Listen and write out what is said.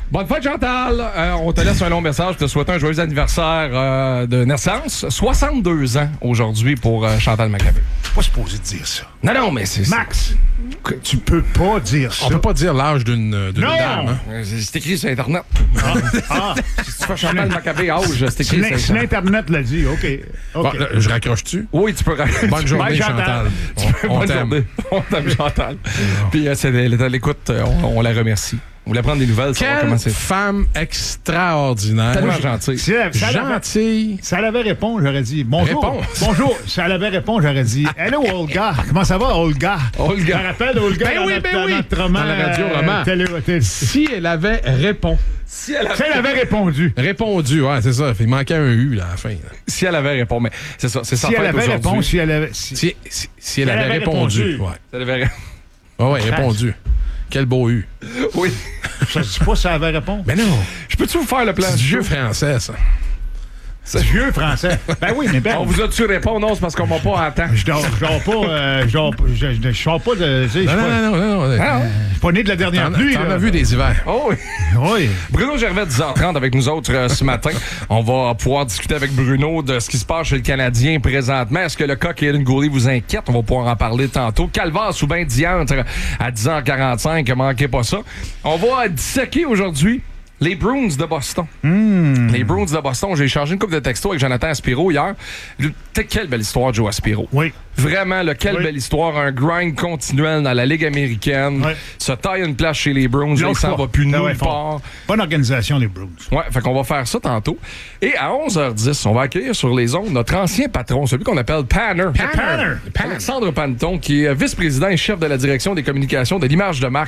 Bonne fête, Chantal. On te laisse un long message. Te souhaite un joyeux anniversaire de naissance. 62 ans aujourd'hui pour Chantal Maccabé. Pas supposé dire ça. Non, mais c'est... Max, tu peux pas dire ça. On peut pas dire l'âge d'une dame. Hein? C'est écrit sur Internet. Si tu fais Chantal Maccabé âge, c'est écrit sur Si Internet. l'Internet l'a dit, OK. Bon, là, je raccroche-tu? Oui, tu peux... Bonne journée, Bye, Chantal. Chantal. On Bonne t'aime. journée. On t'aime, Chantal. Puis elle est à l'écoute. On la remercie. On voulait prendre des nouvelles, savoir Quelle comment c'est. femme extraordinaire. Tellement gentille. Si elle avait- Gentille. Si elle avait répondu, j'aurais dit bonjour. Réponds. Bonjour. Si elle avait répondu, j'aurais dit hello, Olga. Comment ça va, Olga? Olga. Je me rappelle Olga Ben dans oui, notre, ben oui. notre roman. Dans la radio roman. Si elle avait Si elle Si elle avait répondu. répondu, ouais, c'est ça. Il manquait un U là, à la fin. Là. Si elle avait répondu, mais c'est ça, c'est sa Si elle fête avait aujourd'hui. répondu, si elle avait. Si elle avait répondu. Ouais. Si elle avait... Ouais, répondu. Quel beau U. Oui. Je sais pas si elle avait répondu. Mais non, Je peux-tu vous faire le plan? c'est du jeu français, ça. C'est vieux français. Ben oui, mais ben. On vous a-tu répondu? Non, c'est parce qu'on va pas à temps. Je dors pas. Je sors pas de. Tu sais, je suis pas- Non. Ah, ouais. je suis pas né de la dernière pluie. T'en là. as vu des hivers. Oh oui. Oui. Bruno Gervais, 10h30 avec nous autres ce matin. On va pouvoir discuter avec Bruno de ce qui se passe chez le Canadien présentement. Est-ce que le cas Kaden Goulet vous inquiète? On va pouvoir en parler tantôt. Calvaire sous bain diantre à 10h45. Manquez pas ça. On va disséquer aujourd'hui les Bruins de Boston. Les Bruins de Boston. J'ai échangé une couple de textos avec Jonathan Aspiro hier. Quelle belle histoire, Joe Aspiro. Oui. Vraiment, quelle Oui. belle histoire. Un grind continuel dans la Ligue américaine. Oui. Se taille une place chez les Bruins. Là, il Lâche s'en pas. va plus Ah nulle ouais, part. Bonne organisation, les Bruins. Ouais, fait qu'on va faire ça tantôt. Et à 11h10, on va accueillir sur les ondes notre ancien patron, celui qu'on appelle Panner. Panner. Alexandre Panton, qui est vice-président et chef de la direction des communications de l'image de marque